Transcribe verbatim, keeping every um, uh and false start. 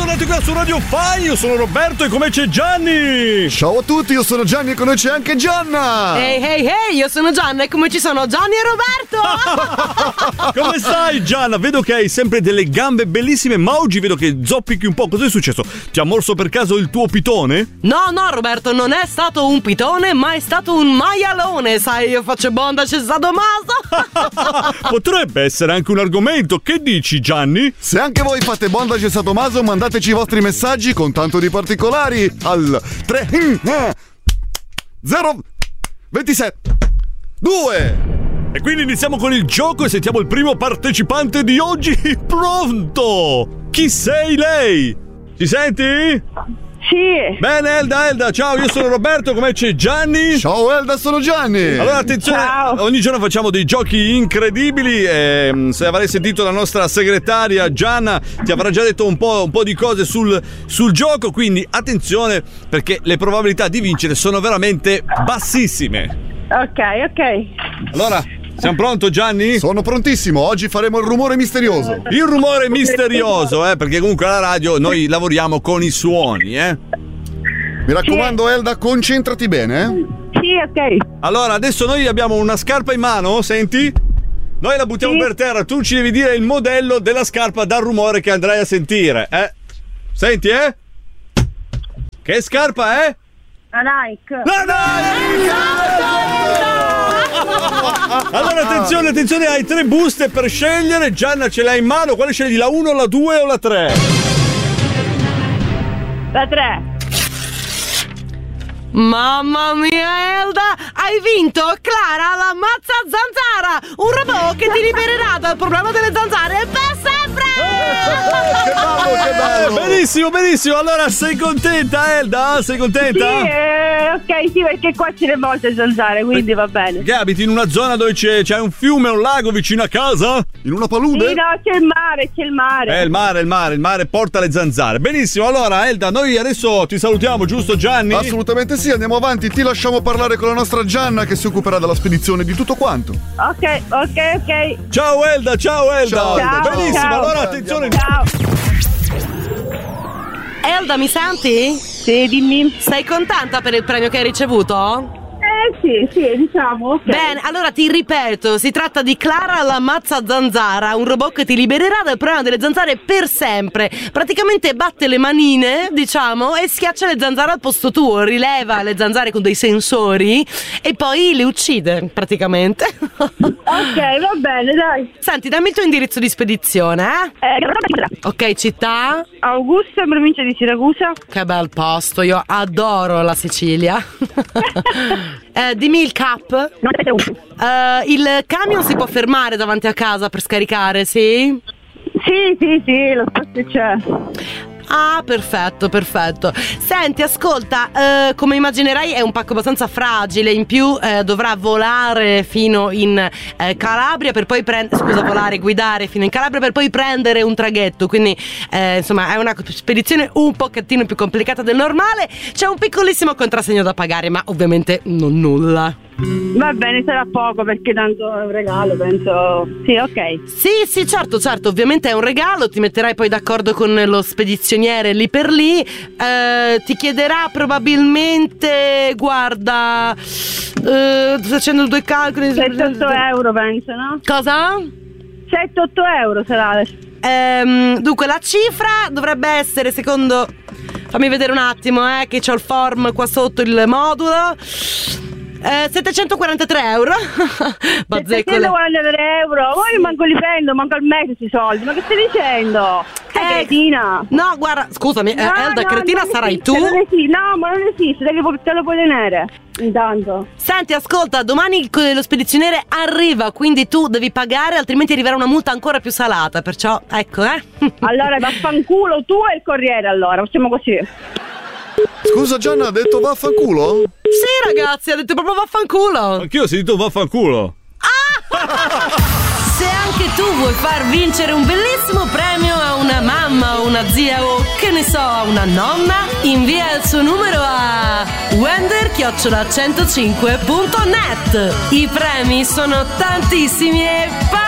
bentornati qua su Radio Fai, io sono Roberto e con me c'è Gianni. Ciao a tutti, io sono Gianni e con noi c'è anche Gianna. Ehi ehi ehi, io sono Gianna e come ci sono Gianni e Roberto. Come stai Gianna? Vedo che hai sempre delle gambe bellissime, ma oggi vedo che zoppichi un po', cosa è successo? Ti ha morso per caso il tuo pitone? No no Roberto, non è stato un pitone ma è stato un maialone, sai io faccio bondace sadomaso. Potrebbe essere anche un argomento, che dici Gianni? Se anche voi fate bondace sadomaso, mandateci i vostri messaggi con tanto di particolari al tre zero ventisette due. E quindi iniziamo con il gioco e sentiamo il primo partecipante di oggi. Pronto? Chi sei lei? Ci senti? Sì. Bene Elda, Elda, ciao, io sono Roberto, come c'è Gianni? Ciao Elda, sono Gianni. Allora attenzione, Ciao. Ogni giorno facciamo dei giochi incredibili e se avrai sentito la nostra segretaria Gianna ti avrà già detto un po', un po' di cose sul, sul gioco, quindi attenzione perché le probabilità di vincere sono veramente bassissime. Ok, ok. Allora, siamo pronti Gianni? Sono prontissimo, oggi faremo il rumore misterioso. Il rumore misterioso, eh, perché comunque alla radio noi lavoriamo con i suoni, eh. Mi raccomando Elda, concentrati bene, eh? Sì, ok. Allora, adesso noi abbiamo una scarpa in mano, senti? Noi la buttiamo Sì. per terra, tu ci devi dire il modello della scarpa dal rumore che andrai a sentire, eh? Senti, eh? Che scarpa è? La Nike. La Allora attenzione, attenzione, hai tre buste per scegliere. Gianna ce l'ha in mano, quale scegli? La uno, la due o la tre? La tre. Mamma mia Elda, hai vinto Clara la mazza zanzara, un robot che ti libererà dal problema delle zanzare per sempre. Che bello, che bello. Benissimo, benissimo. Allora sei contenta Elda? Sei contenta? Sì, eh, ok, sì, perché qua ce ne molte zanzare, quindi va bene. Che abiti in una zona dove c'è, c'è un fiume, un lago vicino a casa? In una palude? Sì, no, c'è il mare, c'è il mare. Eh, il mare, il mare, il mare porta le zanzare. Benissimo, allora Elda, noi adesso ti salutiamo, giusto Gianni? Assolutamente sì, andiamo avanti, ti lasciamo parlare con la nostra Gianna che si occuperà della spedizione di tutto quanto. Ok, ok, ok. Ciao Elda, ciao Elda. Ciao, Elda. Benissimo, Ciao. allora attenzione. Ciao. Elda, mi senti? Sì, dimmi. Sei contenta per il premio che hai ricevuto? Eh, sì, sì, diciamo, ok. Bene, allora ti ripeto, si tratta di Clara la mazza zanzara, un robot che ti libererà dal problema delle zanzare per sempre. Praticamente batte le manine, diciamo, e schiaccia le zanzare al posto tuo, rileva le zanzare con dei sensori e poi le uccide, praticamente. Ok, va bene, dai. Senti, dammi il tuo indirizzo di spedizione, eh? Eh, Ok, città? Augusta, provincia di Siracusa. Che bel posto, io adoro la Sicilia. eh, dimmi il cap. Eh, il camion si può fermare davanti a casa per scaricare, sì? Sì, sì, sì, lo so che c'è. Ah, perfetto, perfetto. Senti, ascolta, eh, come immaginerai è un pacco abbastanza fragile, in più eh, dovrà volare fino in eh, Calabria per poi prendere, scusa, volare, guidare fino in Calabria per poi prendere un traghetto, quindi eh, insomma è una spedizione un pochettino più complicata del normale, c'è un piccolissimo contrassegno da pagare, ma ovviamente non nulla. Va bene, sarà poco perché tanto è un regalo, penso. Sì, ok. Sì, sì, certo, certo, ovviamente è un regalo, ti metterai poi d'accordo con lo spedizioniere lì per lì, eh, ti chiederà probabilmente, guarda, eh, sto facendo due calcoli. sette otto euro penso, no? Cosa? sette otto euro sarà. Ehm, dunque la cifra dovrebbe essere, secondo, fammi vedere un attimo, eh, che c'ho il form qua sotto, il modulo. Eh, settecentoquarantatré euro. Bazzeccole. settecentoquarantatré euro. Ma io manco li prendo, manco al mese questi soldi. Ma che stai dicendo? Che Eh, cretina. No, guarda, scusami, eh, No, Elda, no, cretina non sarai esiste, tu. non esiste. No, ma non esiste, te, li- te lo puoi tenere. Intanto. Senti, ascolta, domani il- lo spedizioniere arriva, quindi tu devi pagare, altrimenti arriverà una multa ancora più salata. Perciò, ecco, eh. Allora vaffanculo tu e il corriere, allora. Facciamo così. Scusa Gianna, ha detto vaffanculo? Sì, ragazzi, ha detto proprio vaffanculo. Anch'io ho sentito vaffanculo. Se anche tu vuoi far vincere un bellissimo premio a una mamma o una zia o che ne so, a una nonna, invia il suo numero a wender chiocciola centocinque punto net. I premi sono tantissimi e